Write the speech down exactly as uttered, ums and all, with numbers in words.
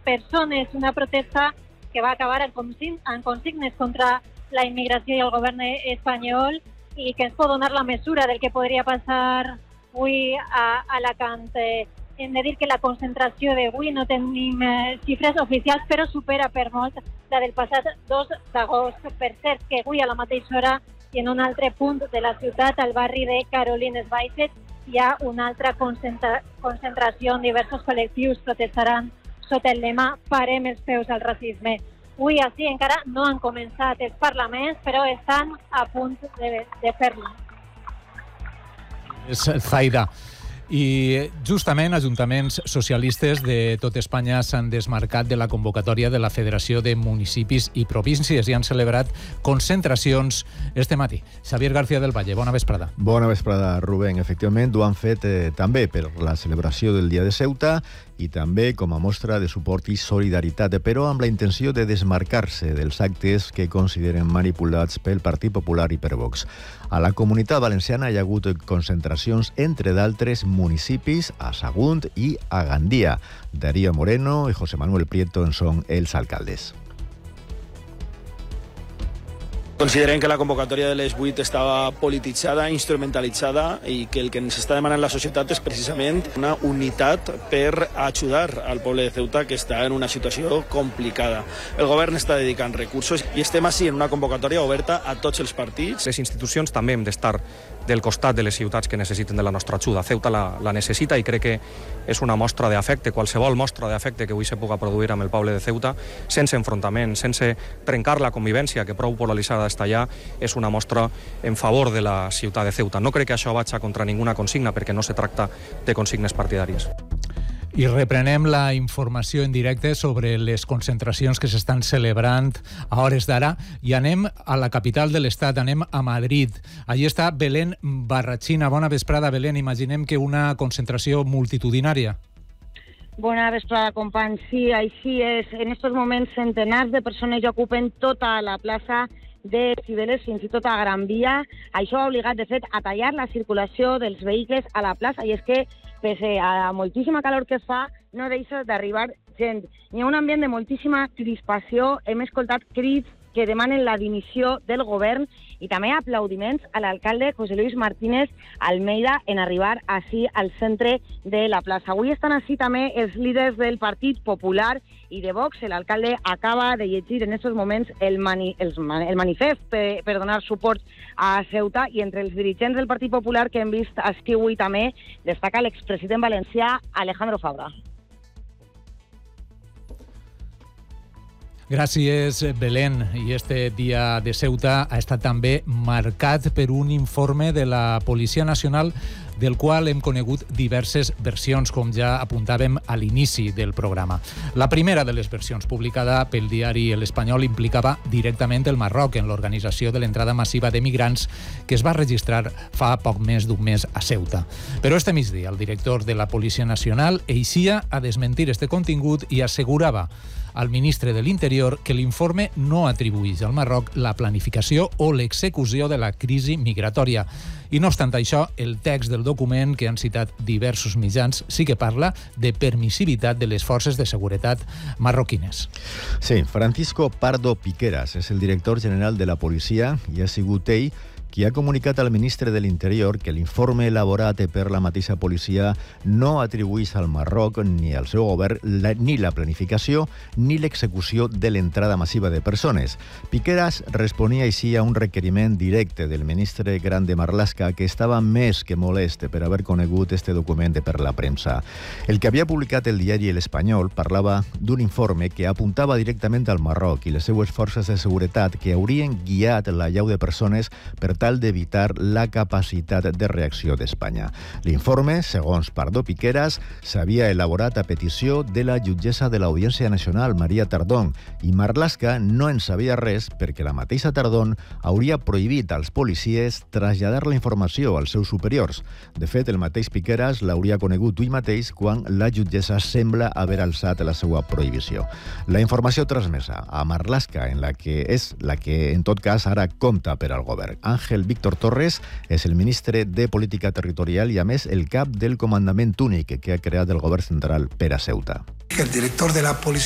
persones, una protesta que va acabar en, consign en consignes contra la immigració i el govern espanyol i que ens pot donar la mesura del que podria passar avui a Alacant. Eh, hem de dir que la concentració d'avui no tenim eh, xifres oficials, però supera per molt la del passat dos d'agost. Per cert, que avui a la mateixa hora i en un altre punt de la ciutat, al barri de Carolines Baixes, hi ha una altra concentra concentració on diversos col·lectius protestaran sota el lema Parem els peus al racisme. Avui així encara no han començat els parlaments, però estan a punt de, de fer-lo. És Zaida. I justament ajuntaments socialistes de tot Espanya s'han desmarcat de la convocatòria de la Federació de Municipis i Províncies i han celebrat concentracions este matí. Xavier García del Valle, bona vesprada. Bona vesprada, Rubén. Efectivament, ho han fet eh, també per la celebració del Dia de Ceuta i també com a mostra de suport i solidaritat, però amb la intenció de desmarcar-se dels actes que consideren manipulats pel Partit Popular i per Vox. A la Comunitat Valenciana hi ha hagut concentracions, entre d'altres municipis, a Sagunt i a Gandia. Darío Moreno i José Manuel Prieto en són els alcaldes. Considerem que la convocatòria de les vuit estava polititzada, instrumentalitzada i que el que ens està demanant la societat és precisament una unitat per ajudar al poble de Ceuta que està en una situació complicada. El govern està dedicant recursos i estem així en una convocatòria oberta a tots els partits. Les institucions també hem d'estar del costat de les ciutats que necessiten de la nostra ajuda. Ceuta la, la necessita i crec que és una mostra d'afecte, qualsevol mostra d'afecte que avui se puga produir amb el poble de Ceuta, sense enfrontament, sense trencar la convivència que prou polaritzada està allà, és una mostra en favor de la ciutat de Ceuta. No crec que això vagi contra ninguna consigna perquè no se tracta de consignes partidàries. I reprenem la informació en directe sobre les concentracions que s'estan celebrant a hores d'ara i anem a la capital de l'Estat, anem a Madrid. Allí està Belén Barrachina. Bona vesprada, Belén. Imaginem que una concentració multitudinària. Bona vesprada, companys. Sí, així és. En aquests moments centenars de persones ja ocupen tota la plaça de Cibeles, fins i tot a Gran Via. Això ha obligat, de fet, a tallar la circulació dels vehicles a la plaça i és que, pese a moltíssima calor que fa, no deixa d'arribar gent. Hi ha un ambient de moltíssima crispació. Hem escoltat crits que demanen la dimissió del govern i també aplaudiments a l'alcalde José Luis Martínez Almeida en arribar així al centre de la plaça. Avui estan així també els líders del Partit Popular i de Vox. L'alcalde acaba de llegir en aquests moments el, mani, el, el manifest per, per donar suport a Ceuta i entre els dirigents del Partit Popular que hem vist així avui també destaca l'expresident valencià Alejandro Fabra. Gràcies, Belén. I este dia de Ceuta ha estat també marcat per un informe de la Policia Nacional del qual hem conegut diverses versions, com ja apuntàvem a l'inici del programa. La primera de les versions, publicada pel diari L'Espanyol, implicava directament el Marroc en l'organització de l'entrada massiva de migrants que es va registrar fa poc més d'un mes a Ceuta. Però este migdia, el director de la Policia Nacional eixia a desmentir este contingut i assegurava al ministre de l'Interior que l'informe no atribueix al Marroc la planificació o l'execució de la crisi migratòria. I no obstant això, el text del document que han citat diversos mitjans sí que parla de permissivitat de les forces de seguretat marroquines. Sí, Francisco Pardo Piqueras és el director general de la policia i ha sigut ell qui ha comunicat al ministre de l'Interior que l'informe elaborat per la mateixa policia no atribueix al Marroc ni al seu govern la, ni la planificació ni l'execució de l'entrada massiva de persones. Piqueras responia així a un requeriment directe del ministre Grande Marlaska que estava més que molest per haver conegut este document per la premsa. El que havia publicat el diari L'Espanyol parlava d'un informe que apuntava directament al Marroc i les seues forces de seguretat que haurien guiat la llau de persones per tal d'evitar la capacitat de reacció d'Espanya. L'informe, segons Pardo Piqueras, s'havia elaborat a petició de la jutgessa de l'Audiència Nacional, Maria Tardón, i Marlaska no en sabia res perquè la mateixa Tardón hauria prohibit als policies traslladar la informació als seus superiors. De fet, el mateix Piqueras l'hauria conegut ell mateix quan la jutgessa sembla haver alçat la seva prohibició. La informació transmesa a Marlaska, en la que és la que, en tot cas, ara compta per al govern. Ángel Víctor Torres és el ministre de Política Territorial i, a més, el cap del comandament únic que ha creat el govern central per a Ceuta. El director de la policia